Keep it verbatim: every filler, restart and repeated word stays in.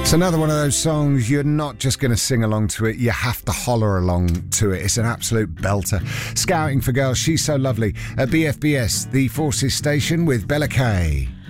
It's another one of those songs you're not just going to sing along to it, you have to holler along to it. It's an absolute belter. Scouting for Girls, She's So Lovely at B F B S, the Forces station with Bella Kay.